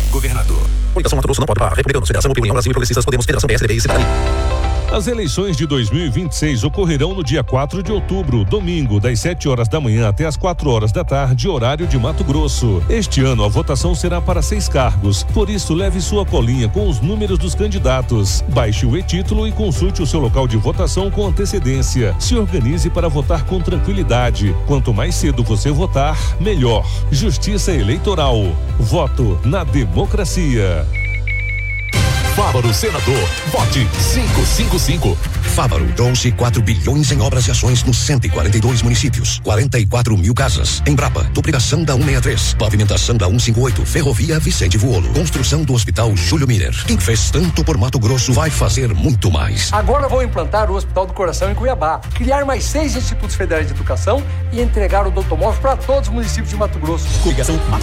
governador. Coligação Mato Grosso não pode parar. Republicanos, Federação União Brasil e Progressistas, Podemos, Federação PSDB e Cidadania. As eleições de 2026 ocorrerão no dia 4 de outubro, domingo, das 7 horas da manhã até as 4 horas da tarde, horário de Mato Grosso. Este ano a votação será para 6 cargos, por isso leve sua colinha com os números dos candidatos. Baixe o e-título e consulte o seu local de votação com antecedência. Se organize para votar com tranquilidade. Quanto mais cedo você votar, melhor. Justiça Eleitoral. Voto na democracia. Fávaro Senador, vote 555. Fávaro trouxe 4 bilhões em obras e ações nos 142 municípios, 44 mil casas. Embrapa, duplicação da 163, pavimentação da 158, ferrovia Vicente Vuolo, construção do Hospital Júlio Miller. Quem fez tanto por Mato Grosso vai fazer muito mais. Agora vou implantar o Hospital do Coração em Cuiabá, criar mais 6 institutos federais de educação e entregar o odontomóvel para todos os municípios de Mato Grosso. Coligação